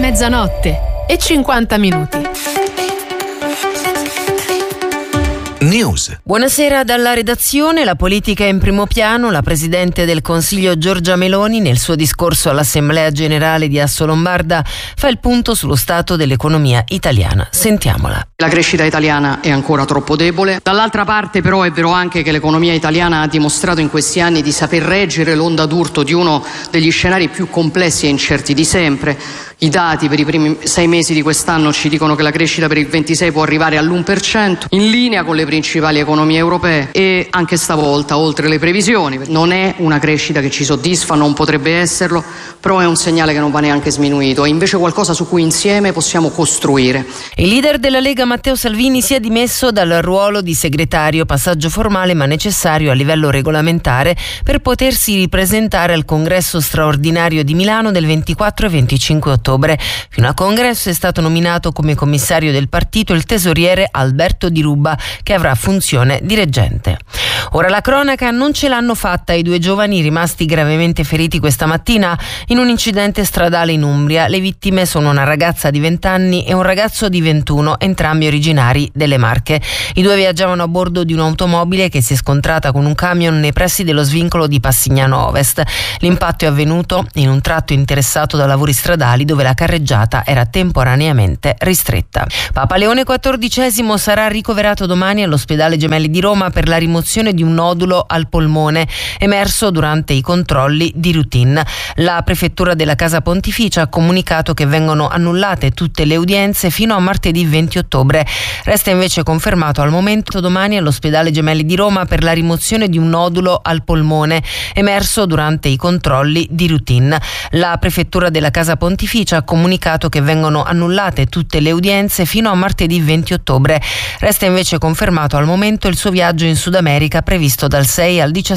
mezzanotte e 50 minuti. News. Buonasera dalla redazione. La politica è in primo piano. La Presidente del Consiglio Giorgia Meloni, nel suo discorso all'Assemblea Generale di Assolombarda, fa il punto sullo stato dell'economia italiana. Sentiamola. La crescita italiana è ancora troppo debole. Dall'altra parte però è vero anche che l'economia italiana ha dimostrato in questi anni di saper reggere l'onda d'urto di uno degli scenari più complessi e incerti di sempre. I dati per i primi 6 mesi di quest'anno ci dicono che la crescita per il 26 può arrivare all'1%, in linea con le principali economie europee, e anche stavolta oltre le previsioni. Non è una crescita che ci soddisfa, non potrebbe esserlo, però è un segnale che non va neanche sminuito, è invece qualcosa su cui insieme possiamo costruire. Il leader della Lega Matteo Salvini si è dimesso dal ruolo di segretario, passaggio formale ma necessario a livello regolamentare per potersi ripresentare al congresso straordinario di Milano del 24 e 25 ottobre. Fino al congresso è stato nominato come commissario del partito il tesoriere Alberto Di Ruba, che avrà funzione di reggente. Ora la cronaca: non ce l'hanno fatta i 2 giovani rimasti gravemente feriti questa mattina in un incidente stradale in Umbria. Le vittime sono una ragazza di 20 anni e un ragazzo di 21, entrambi originari delle Marche. I 2 viaggiavano a bordo di un'automobile che si è scontrata con un camion nei pressi dello svincolo di Passignano Ovest. L'impatto è avvenuto in un tratto interessato da lavori stradali, dove la carreggiata era temporaneamente ristretta. Papa Leone XIV sarà ricoverato domani all'ospedale Gemelli di Roma per la rimozione di un nodulo al polmone emerso durante i controlli di routine. La prefettura della Casa Pontificia ha comunicato che vengono annullate tutte le udienze fino a martedì 20 ottobre. Resta invece confermato al momento domani all'ospedale Gemelli di Roma per la rimozione di un nodulo al polmone emerso durante i controlli di routine. La prefettura della Casa Pontificia ha comunicato che vengono annullate tutte le udienze fino a martedì 20 ottobre. Resta invece confermato al momento il suo viaggio in Sud America previsto dal 6 al 17